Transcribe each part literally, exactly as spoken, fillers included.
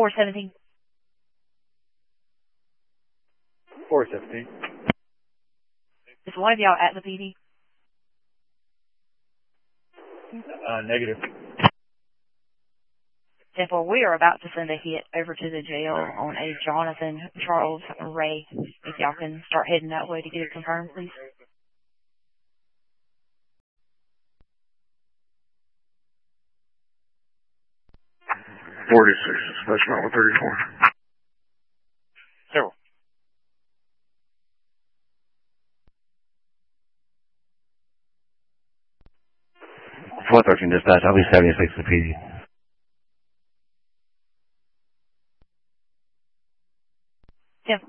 four seventeen. four seventeen. Is one of y'all at the P D? Uh, negative. ten four, we are about to send a hit over to the jail on a Jonathan Charles Ray. If y'all can start heading that way to get it confirmed, please. forty-six, Special Mountain thirty-four. Zero. four thirteen dispatch, I'll be seventy-six to P D. Yeah.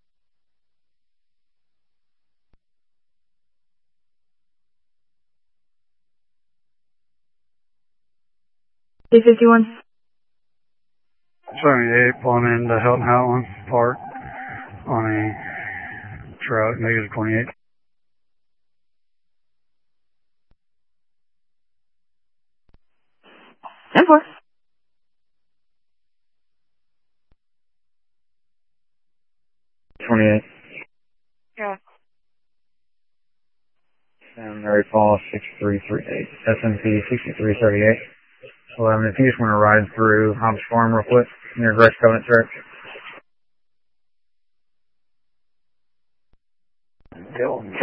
D fifty-one. seventy-eight, pulling into Hilton Howland Park on a truck, negative twenty-eight. ten four. twenty-eight. Yeah. San Mary Falls six three three eight. S M P sixty-three thirty-eight. eleven, if you just want to ride through Hobbs Farm real quick, near Grace Covenant Church. Hilton